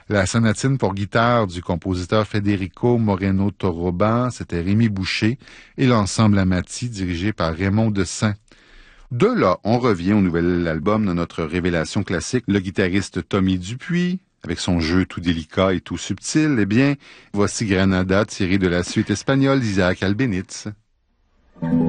La sonatine pour guitare du compositeur Federico Moreno Torroba, c'était Rémi Boucher, et l'ensemble Amati dirigé par Raymond Desaint. De là, on revient au nouvel album de notre révélation classique, le guitariste Tommy Dupuis, avec son jeu tout délicat et tout subtil. Eh bien, voici Granada tiré de la suite espagnole d'Isaac Albéniz.